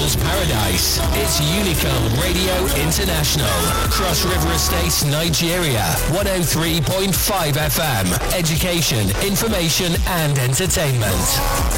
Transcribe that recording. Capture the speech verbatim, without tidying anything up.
People's Paradise. It's Unicom Radio International. Cross River Estates, Nigeria. one oh three point five F M. Education, information and entertainment.